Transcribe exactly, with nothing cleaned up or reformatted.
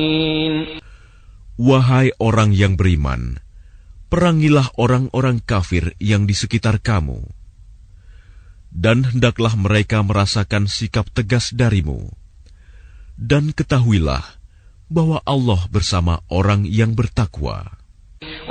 Wahai orang yang beriman, perangilah orang-orang kafir yang di sekitar kamu, dan hendaklah mereka merasakan sikap tegas darimu. Dan ketahuilah bahwa Allah bersama orang yang bertakwa.